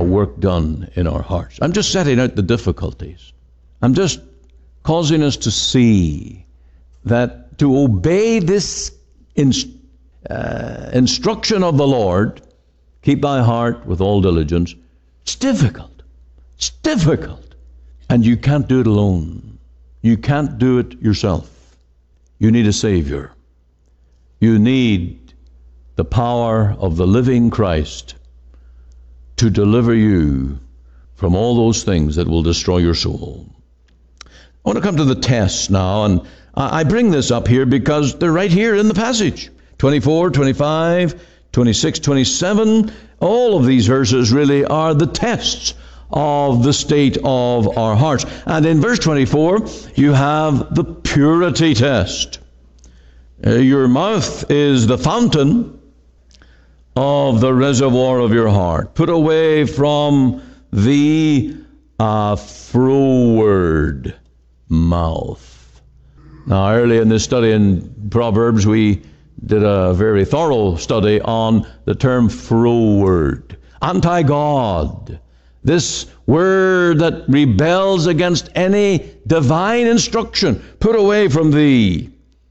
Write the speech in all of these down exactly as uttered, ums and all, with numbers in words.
a work done in our hearts. I'm just setting out the difficulties. I'm just causing us to see that to obey this inst- uh, instruction of the Lord, keep thy heart with all diligence, it's difficult. It's difficult. And you can't do it alone. You can't do it yourself. You need a Savior. You need the power of the living Christ to deliver you from all those things that will destroy your soul. I want to come to the tests now, and I bring this up here because they're right here in the passage. twenty-four, twenty-five, twenty-six, twenty-seven, all of these verses really are the tests of the state of our hearts. And in verse twenty-four, you have the purity test. Uh, your mouth is the fountain of the reservoir of your heart. Put away from the uh, froward mouth. Now, early in this study in Proverbs, we did a very thorough study on the term froward, anti-God. This word that rebels against any divine instruction. Put away from thee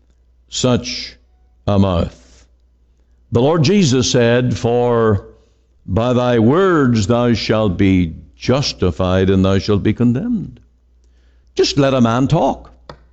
such a mouth. The Lord Jesus said, for by thy words thou shalt be justified and thou shalt be condemned. Just let a man talk.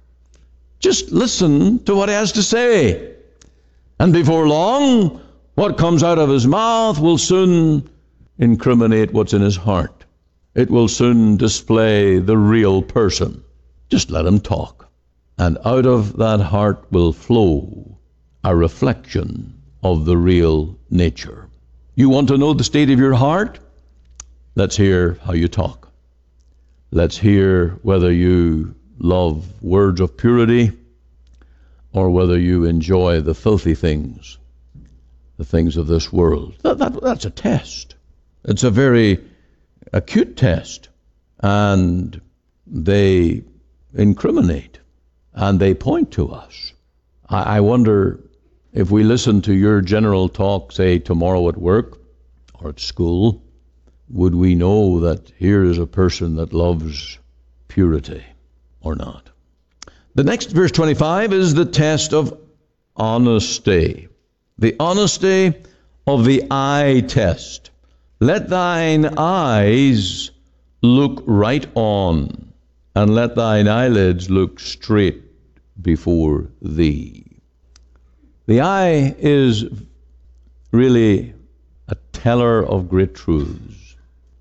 Just listen to what he has to say. And before long, what comes out of his mouth will soon incriminate what's in his heart. It will soon display the real person. Just let him talk. And out of that heart will flow a reflection of the real nature. You want to know the state of your heart? Let's hear how you talk. Let's hear whether you love words of purity or whether you enjoy the filthy things, the things of this world. That, that, that's a test. It's a very acute test. And they incriminate and they point to us. I, I wonder if we listen to your general talk, say tomorrow at work or at school, would we know that here is a person that loves purity or not? The next, verse twenty-five, is the test of honesty. The honesty of the eye test. Let thine eyes look right on, and let thine eyelids look straight before thee. The eye is really a teller of great truths.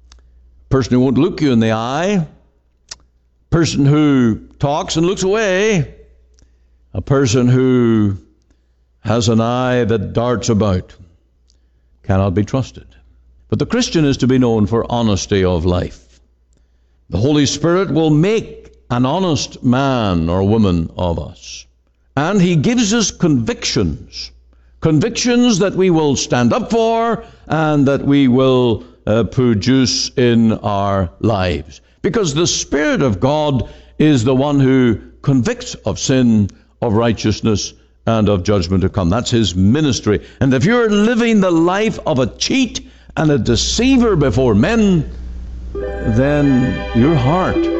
A person who won't look you in the eye, a person who talks and looks away, a person who has an eye that darts about, cannot be trusted. But the Christian is to be known for honesty of life. The Holy Spirit will make an honest man or woman of us. And he gives us convictions, convictions that we will stand up for and that we will uh, produce in our lives. Because the Spirit of God is the one who convicts of sin, of righteousness, and of judgment to come. That's his ministry. And if you're living the life of a cheat and a deceiver before men, then your heart